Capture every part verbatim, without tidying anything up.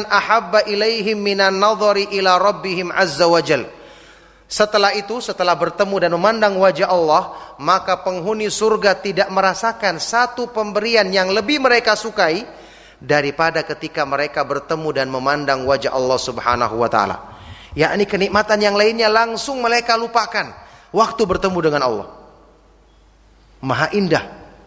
ahabba ilaihim minan nadhari ila rabbihim azza wajal. Setelah itu, setelah bertemu dan memandang wajah Allah, maka penghuni surga tidak merasakan satu pemberian yang lebih mereka sukai daripada ketika mereka bertemu dan memandang wajah Allah subhanahu wa ta'ala. Yakni kenikmatan yang lainnya langsung mereka lupakan waktu bertemu dengan Allah. Maha indah.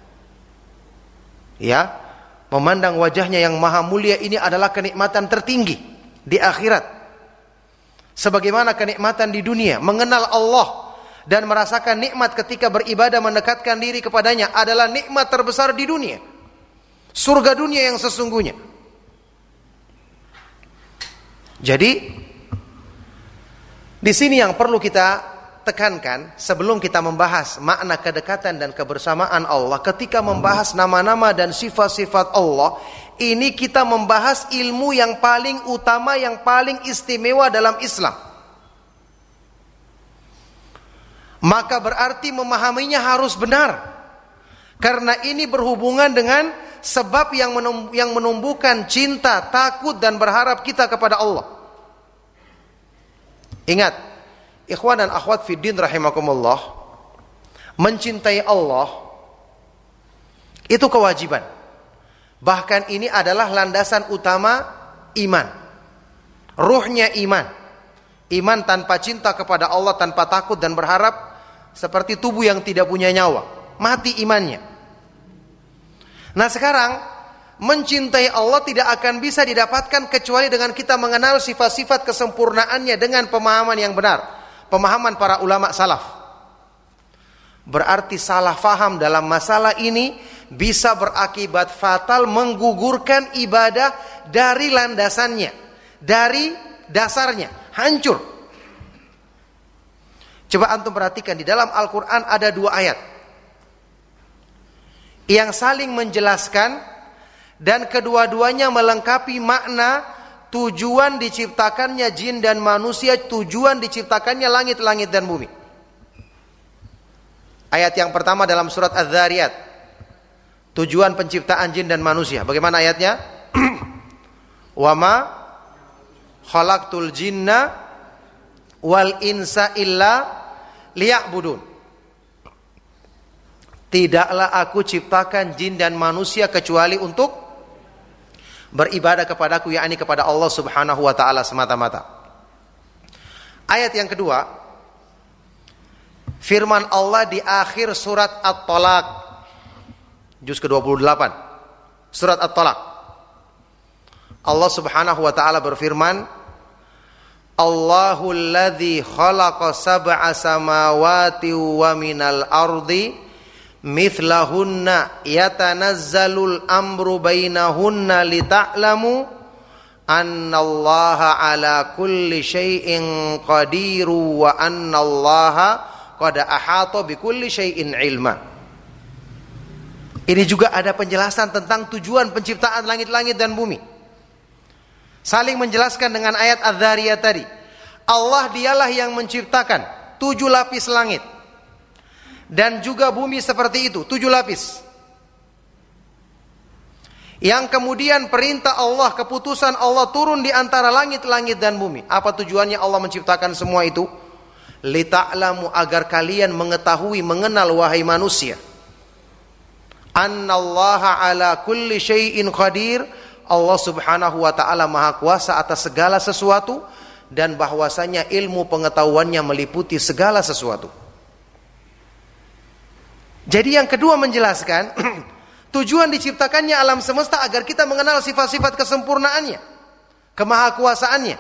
Ya, memandang wajahnya yang maha mulia ini adalah kenikmatan tertinggi di akhirat. Sebagaimana kenikmatan di dunia, mengenal Allah dan merasakan nikmat ketika beribadah mendekatkan diri kepadanya adalah nikmat terbesar di dunia. Surga dunia yang sesungguhnya. Jadi di sini yang perlu kita tekankan sebelum kita membahas makna kedekatan dan kebersamaan Allah, ketika membahas nama-nama dan sifat-sifat Allah, ini kita membahas ilmu yang paling utama, yang paling istimewa dalam Islam. Maka berarti memahaminya harus benar, karena ini berhubungan dengan sebab yang menum- yang menumbuhkan cinta, takut dan berharap kita kepada Allah. Ingat, ikhwan dan akhwat fiddin rahimakumullah, mencintai Allah itu kewajiban. Bahkan ini adalah landasan utama iman. Ruhnya iman. Iman tanpa cinta kepada Allah, tanpa takut dan berharap, seperti tubuh yang tidak punya nyawa, mati imannya. Nah sekarang, mencintai Allah tidak akan bisa didapatkan kecuali dengan kita mengenal sifat-sifat kesempurnaannya dengan pemahaman yang benar, pemahaman para ulama salaf. Berarti salah faham dalam masalah ini bisa berakibat fatal, menggugurkan ibadah dari landasannya, dari dasarnya, hancur. Coba antum perhatikan, di dalam Al-Quran ada dua ayat yang saling menjelaskan dan kedua-duanya melengkapi makna tujuan diciptakannya jin dan manusia, tujuan diciptakannya langit-langit dan bumi. Ayat yang pertama dalam surat Az-Zariyat, tujuan penciptaan jin dan manusia. Bagaimana ayatnya? Wa ma khalaqtul jinna wal insa illa liya'budun. Tidaklah aku ciptakan jin dan manusia kecuali untuk beribadah kepadaku, yakni kepada Allah subhanahu wa ta'ala semata-mata. Ayat yang kedua, firman Allah di akhir surat At-Talaq, juz ke dua puluh delapan, surat At-Talaq. Allah subhanahu wa ta'ala berfirman, Allahul ladzi khalaqa sab'a samawati wa minal ardi mithlahunna yatanazzalul amru bainahunna lita'lamu annallaha ala kulli syai'in qadiru wa annallaha qad ahata bikulli syai'in ilma. Ini juga ada penjelasan tentang tujuan penciptaan langit-langit dan bumi. Saling menjelaskan dengan ayat Az-Zariyat tadi. Allah dialah yang menciptakan tujuh lapis langit dan juga bumi seperti itu, tujuh lapis. Yang kemudian perintah Allah, keputusan Allah turun di antara langit-langit dan bumi. Apa tujuannya Allah menciptakan semua itu? Lita'lamu, agar kalian mengetahui, mengenal wahai manusia, annallaha ala kulli syai'in qadir, Allah subhanahu wa ta'ala maha kuasa atas segala sesuatu, dan bahwasanya ilmu pengetahuannya meliputi segala sesuatu. Jadi yang kedua menjelaskan tujuan diciptakannya alam semesta agar kita mengenal sifat-sifat kesempurnaannya, kemahakuasaannya.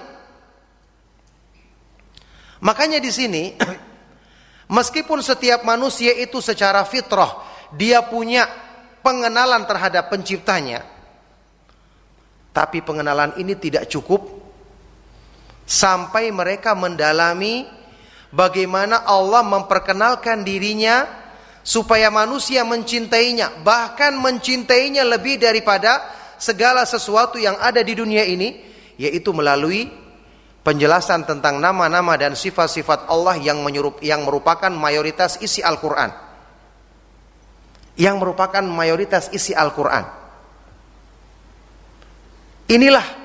Makanya di sini meskipun setiap manusia itu secara fitrah dia punya pengenalan terhadap penciptanya, tapi pengenalan ini tidak cukup sampai mereka mendalami bagaimana Allah memperkenalkan dirinya supaya manusia mencintainya, bahkan mencintainya lebih daripada segala sesuatu yang ada di dunia ini, yaitu melalui penjelasan tentang nama-nama dan sifat-sifat Allah yang menyerup, yang merupakan mayoritas isi Al-Quran. Yang merupakan mayoritas isi Al-Quran. Inilah